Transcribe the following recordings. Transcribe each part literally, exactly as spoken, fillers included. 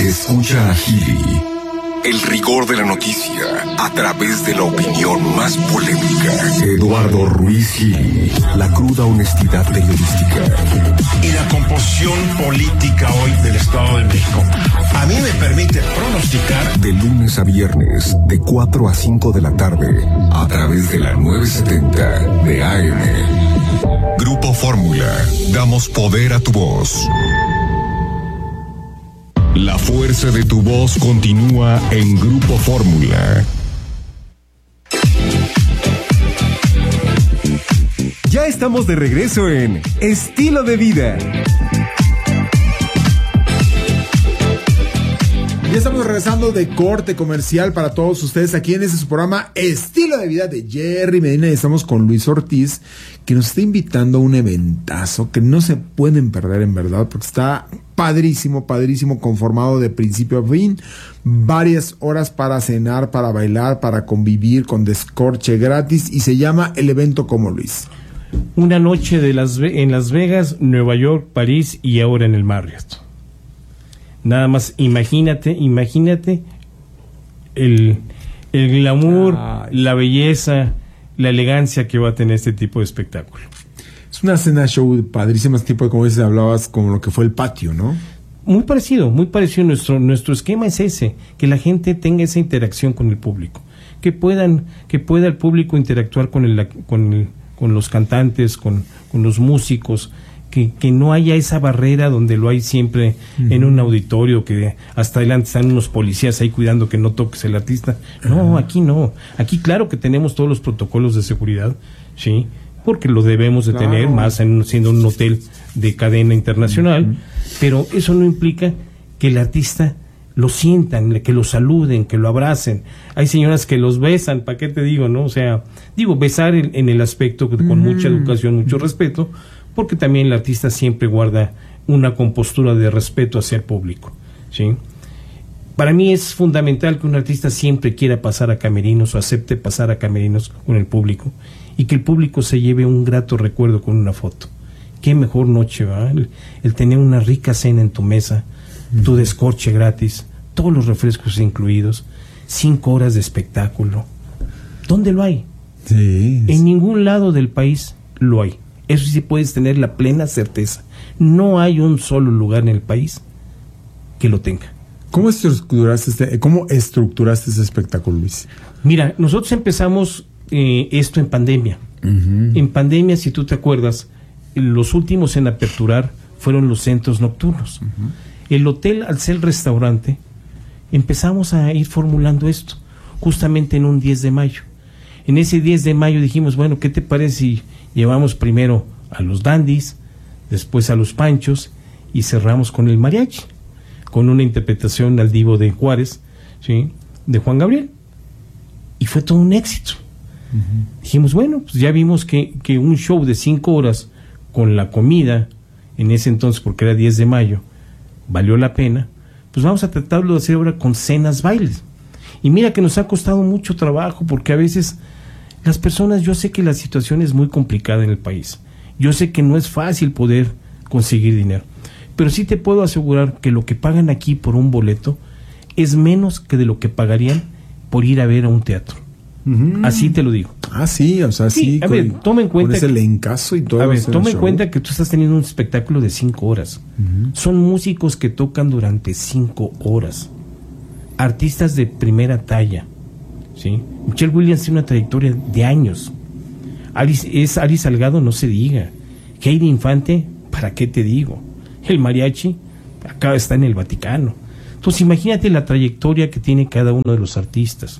Escucha a Gili. El rigor de la noticia a través de la opinión más polémica. Eduardo Ruiz Gili. La cruda honestidad periodística. Y la composición política hoy del Estado de México a mí me permite pronosticar. De lunes a viernes, de cuatro a cinco de la tarde, a través de la novecientos setenta de A M. Grupo Fórmula. Damos poder a tu voz. La fuerza de tu voz continúa en Grupo Fórmula. Ya estamos de regreso en Estilo de Vida. Ya estamos regresando de corte comercial para todos ustedes aquí en este su programa Estilo de Vida de Jerry Medina, y estamos con Luis Ortiz, que nos está invitando a un eventazo que no se pueden perder en verdad, porque está padrísimo, padrísimo, conformado de principio a fin, varias horas para cenar, para bailar, para convivir, con descorche gratis, y se llama el evento como, Luis. Una noche de Las Ve- en Las Vegas, Nueva York, París y ahora en el Marriott. Nada más, imagínate, imagínate el, el glamour, Ay. la belleza, la elegancia que va a tener este tipo de espectáculo. Es una cena show padrísima, tipo de, como dices, hablabas, como lo que fue el patio, ¿no? Muy parecido, muy parecido. Nuestro, nuestro esquema es ese, que la gente tenga esa interacción con el público, que puedan, que pueda el público interactuar con el, con el, con los cantantes, con, con los músicos. Que, que no haya esa barrera donde lo hay siempre uh-huh. en un auditorio, que hasta adelante están unos policías ahí cuidando que no toques el artista. No, uh-huh. aquí no. Aquí claro que tenemos todos los protocolos de seguridad, sí, porque lo debemos de claro. tener, más en, siendo un hotel de cadena internacional, uh-huh. pero eso no implica que el artista lo sientan, que lo saluden, que lo abracen. Hay señoras que los besan, ¿para qué te digo, no? O sea, digo, besar en, en el aspecto con uh-huh. mucha educación, mucho uh-huh. respeto, porque también el artista siempre guarda una compostura de respeto hacia el público, ¿sí? Para mí es fundamental que un artista siempre quiera pasar a camerinos o acepte pasar a camerinos con el público, y que el público se lleve un grato recuerdo con una foto. Qué mejor noche, ¿va? El, el tener una rica cena en tu mesa, uh-huh. tu descorche gratis, todos los refrescos incluidos, cinco horas de espectáculo. ¿Dónde lo hay? Sí. En ningún lado del país lo hay. Eso sí puedes tener la plena certeza. No hay un solo lugar en el país que lo tenga. ¿Cómo estructuraste este, cómo estructuraste ese espectáculo, Luis? Mira, nosotros empezamos eh, esto en pandemia. Uh-huh. En pandemia, si tú te acuerdas, los últimos en aperturar fueron los centros nocturnos. Uh-huh. El hotel, al ser restaurante, empezamos a ir formulando esto, justamente en un diez de mayo. En ese diez de mayo dijimos, bueno, ¿qué te parece si llevamos primero a los dandis, después a los panchos, y cerramos con el mariachi, con una interpretación al Divo de Juárez, ¿sí?, de Juan Gabriel? Y fue todo un éxito. Uh-huh. Dijimos, bueno, pues ya vimos que, que un show de cinco horas con la comida, en ese entonces, porque era diez de mayo, valió la pena. Pues vamos a tratarlo de hacer ahora con cenas, bailes. Y mira que nos ha costado mucho trabajo, porque a veces las personas, yo sé que la situación es muy complicada en el país, yo sé que no es fácil poder conseguir dinero, pero sí te puedo asegurar que lo que pagan aquí por un boleto es menos que de lo que pagarían por ir a ver a un teatro. Uh-huh. Así te lo digo. Ah, sí, o sea, sí. sí a con, ver, toma en cuenta. Con ese lencazo y todo. A ver, toma en cuenta que tú estás teniendo un espectáculo de cinco horas. Uh-huh. Son músicos que tocan durante cinco horas. Artistas de primera talla, ¿sí? Michelle Williams tiene una trayectoria de años. Alice, es Ari Salgado, no se diga. Heidi Infante, ¿para qué te digo? El mariachi acá está en el Vaticano. Entonces imagínate la trayectoria que tiene cada uno de los artistas.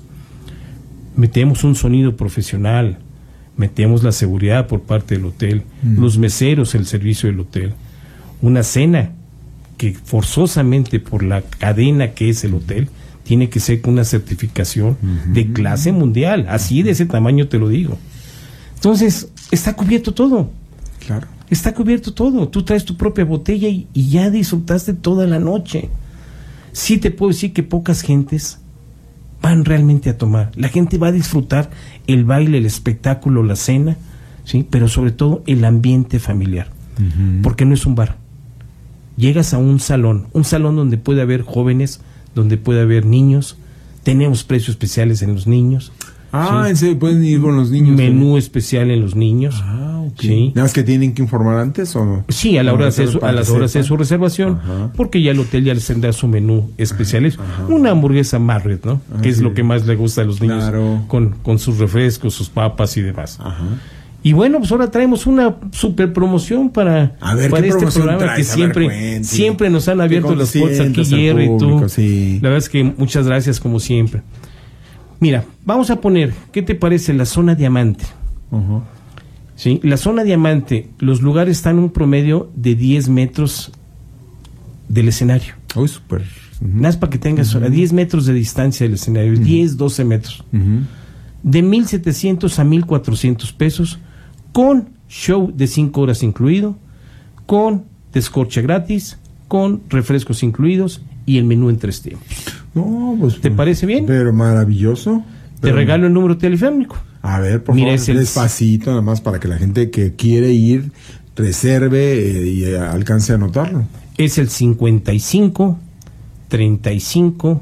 Metemos un sonido profesional, metemos la seguridad por parte del hotel, mm. los meseros, el servicio del hotel, una cena que forzosamente por la cadena que es el hotel tiene que ser con una certificación uh-huh. de clase mundial, así de ese tamaño te lo digo. Entonces, está cubierto todo. Claro. Está cubierto todo. Tú traes tu propia botella y, y ya disfrutaste toda la noche. Sí te puedo decir que pocas gentes van realmente a tomar. La gente va a disfrutar el baile, el espectáculo, la cena, ¿sí? Pero sobre todo el ambiente familiar. Uh-huh. Porque no es un bar. llegas a un salón, un salón donde puede haber jóvenes, donde puede haber niños, tenemos precios especiales en los niños. Ah, ¿sí? ¿en serio pueden ir con los niños? Menú también? especial en los niños. Ah, ok. ¿Sí? ¿Nada más que tienen que informar antes o no? Sí, a la hora de hacer su, a las horas de su reservación, Ajá. porque ya el hotel ya les tendrá su menú especial. Es una hamburguesa Marriott, ¿no? Ah, que es sí. lo que más le gusta a los niños, Claro. con, con sus refrescos, sus papas y demás. Ajá. Y bueno, pues ahora traemos una super promoción para, A ver, para ¿qué este promoción programa traes? que A ver, siempre, cuente. siempre nos han abierto Que las puertas aquí, consientas al Jerry y tú. público, sí. La verdad es que muchas gracias como siempre. Mira, vamos a poner, ¿qué te parece la zona diamante? Ajá. ¿Sí? La zona diamante, los lugares están en un promedio de diez metros del escenario. Uy, súper. Ujú. Nada más para que tengas a diez metros de distancia del escenario, diez, doce metros. Ujú. De mil setecientos a mil cuatrocientos pesos, con show de cinco horas incluido, con descorche gratis, con refrescos incluidos y el menú en tres tiempos. No, pues, ¿Te parece bien? Pero maravilloso. Te Pero- regalo el número telefónico. A ver, por Mira, favor, es el- despacito, nada más para que la gente que quiere ir reserve eh, y eh, alcance a anotarlo. Es el cincuenta y cinco, treinta y cinco,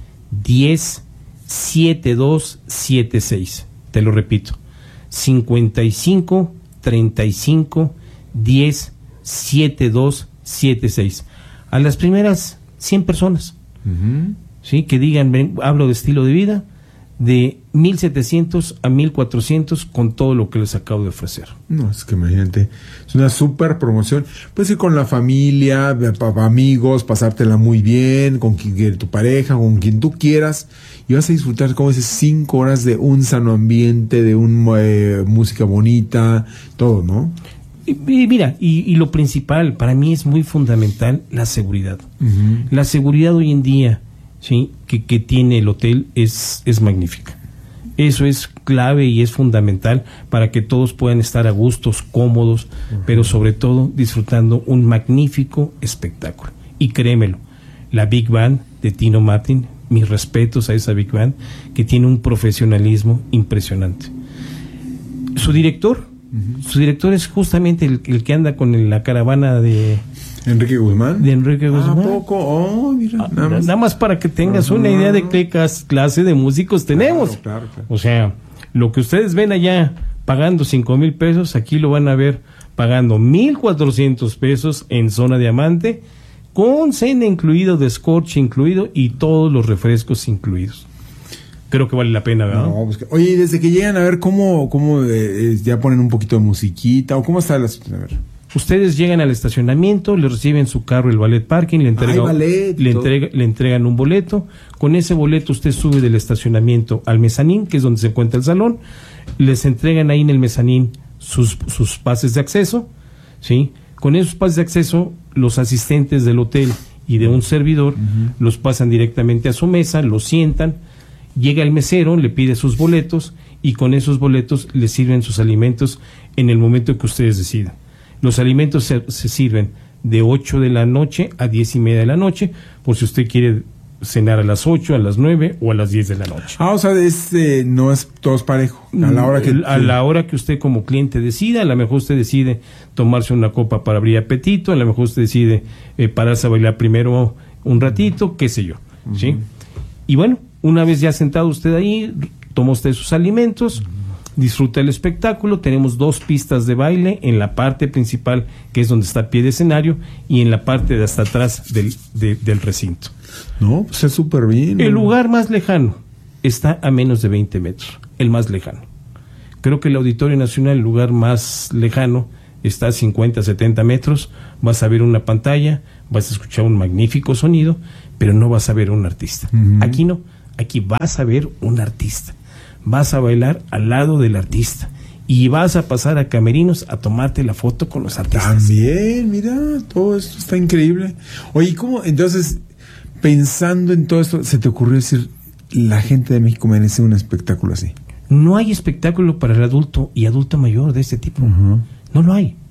diez, setenta y dos, setenta y seis. Te lo repito. cincuenta y cinco, treinta y cinco, diez, setenta y dos, setenta y seis. A las primeras cien personas, Ujú. ¿sí? Que digan, ven, hablo de estilo de vida, de mil setecientos a mil cuatrocientos con todo lo que les acabo de ofrecer. No, es que imagínate, es una súper promoción. Puedes ir con la familia, de- pa- pa- amigos, pasártela muy bien, con quien quiere tu pareja, con quien tú quieras, y vas a disfrutar, como dices, cinco horas de un sano ambiente, de un eh, música bonita, todo, ¿no? Y, y mira, y, y lo principal, para mí es muy fundamental la seguridad. Ujú. La seguridad hoy en día, ¿sí? que, que tiene el hotel es, es magnífica. Eso es clave y es fundamental para que todos puedan estar a gustos, cómodos, uh-huh. pero sobre todo disfrutando un magnífico espectáculo. Y créemelo, la Big Band de Tino Martin, mis respetos a esa Big Band, que tiene un profesionalismo impresionante. Su director, uh-huh. su director es justamente el, el que anda con el, la caravana de... Enrique Guzmán. De Enrique Guzmán. ¿A poco? Oh, mira, Ah, nada más. nada más para que tengas Ajá. una idea de qué cas- clase de músicos tenemos. Claro, claro, claro. O sea, lo que ustedes ven allá pagando cinco mil pesos, aquí lo van a ver pagando mil cuatrocientos pesos en zona diamante, con cena incluido, descorche incluido y todos los refrescos incluidos. Creo que vale la pena, ¿verdad? No, pues que- oye, y desde que llegan a ver cómo, cómo eh, eh, ya ponen un poquito de musiquita, o cómo está las... A ver. Ustedes llegan al estacionamiento, le reciben su carro el ballet parking, le, entrega, Ay, ballet, le, todo. entrega, le entregan un boleto. Con ese boleto usted sube del estacionamiento al mezanín, que es donde se encuentra el salón. Les entregan ahí en el mezanín sus, sus pases de acceso, ¿sí? Con esos pases de acceso, los asistentes del hotel y de un servidor uh-huh. los pasan directamente a su mesa, los sientan, llega el mesero, le pide sus boletos y con esos boletos les sirven sus alimentos en el momento que ustedes decidan. Los alimentos se, se sirven de ocho de la noche a diez y media de la noche, por si usted quiere cenar a las ocho, a las nueve o a las diez de la noche. Ah, o sea, es, eh, no es todo es parejo. A la hora que... A la hora que usted como cliente decida, a lo mejor usted decide tomarse una copa para abrir apetito, a lo mejor usted decide eh, pararse a bailar primero un ratito, qué sé yo, uh-huh. ¿sí? Y bueno, una vez ya sentado usted ahí, toma usted sus alimentos, uh-huh. disfruta el espectáculo. Tenemos dos pistas de baile en la parte principal, que es donde está pie de escenario, y en la parte de hasta atrás del, de, del recinto. No, pues es súper bien. El ¿no? lugar más lejano está a menos de veinte metros, el más lejano. Creo que el Auditorio Nacional, el lugar más lejano, está a cincuenta, setenta metros. Vas a ver una pantalla, vas a escuchar un magnífico sonido, pero no vas a ver un artista. Uh-huh. Aquí no, aquí vas a ver un artista. Vas a bailar al lado del artista y vas a pasar a camerinos a tomarte la foto con los artistas. También, mira, todo esto está increíble. Oye, ¿cómo? Entonces, pensando en todo esto, ¿se te ocurrió decir, la gente de México merece un espectáculo así? No hay espectáculo para el adulto y adulto mayor de este tipo. Uh-huh. No lo hay.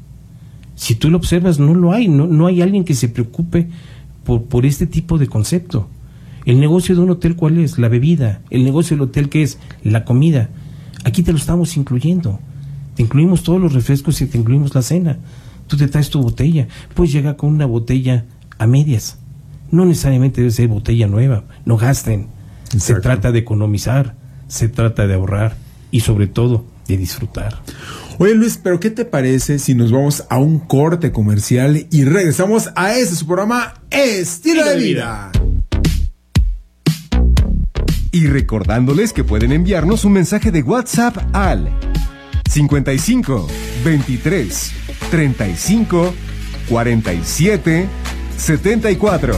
Si tú lo observas, no lo hay. No, no hay alguien que se preocupe por, por este tipo de concepto. El negocio de un hotel, ¿cuál es? La bebida. El negocio del hotel, ¿qué es? La comida. Aquí te lo estamos incluyendo. Te incluimos todos los refrescos y te incluimos la cena. Tú te traes tu botella. Pues llega con una botella a medias. No necesariamente debe ser botella nueva, no gasten. Exacto. Se trata de economizar, se trata de ahorrar y sobre todo de disfrutar. Oye Luis, pero ¿qué te parece si nos vamos a un corte comercial y regresamos a este su programa Estilo de Vida? Y recordándoles que pueden enviarnos un mensaje de WhatsApp al cincuenta y cinco, veintitrés, treinta y cinco, cuarenta y siete, setenta y cuatro.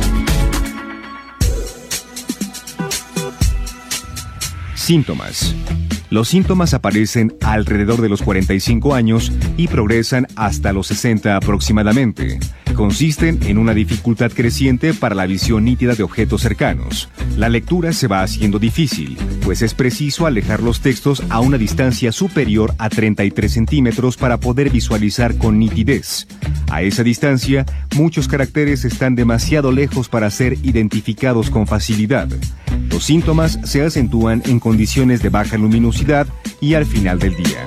Síntomas. Los síntomas aparecen alrededor de los cuarenta y cinco años y progresan hasta los sesenta aproximadamente. Consisten en una dificultad creciente para la visión nítida de objetos cercanos. La lectura se va haciendo difícil, pues es preciso alejar los textos a una distancia superior a treinta y tres centímetros para poder visualizar con nitidez. A esa distancia, muchos caracteres están demasiado lejos para ser identificados con facilidad. Los síntomas se acentúan en condiciones de baja luminosidad y al final del día.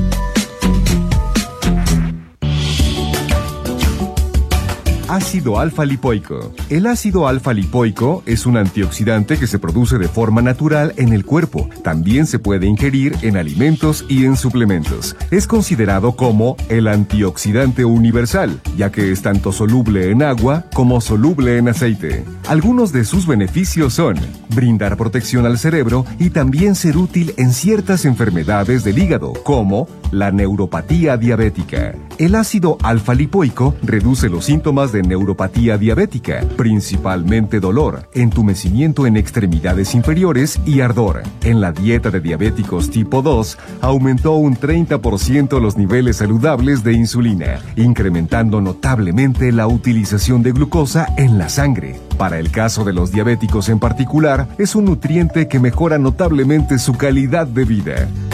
Ácido alfa-lipoico. El ácido alfa-lipoico es un antioxidante que se produce de forma natural en el cuerpo. También se puede ingerir en alimentos y en suplementos. Es considerado como el antioxidante universal, ya que es tanto soluble en agua como soluble en aceite. Algunos de sus beneficios son brindar protección al cerebro y también ser útil en ciertas enfermedades del hígado, como la neuropatía diabética. El ácido alfa-lipoico reduce los síntomas de neuropatía diabética, principalmente dolor, entumecimiento en extremidades inferiores y ardor. En la dieta de diabéticos tipo dos, aumentó un treinta por ciento los niveles saludables de insulina, incrementando notablemente la utilización de glucosa en la sangre. Para el caso de los diabéticos en particular, es un nutriente que mejora notablemente su calidad de vida.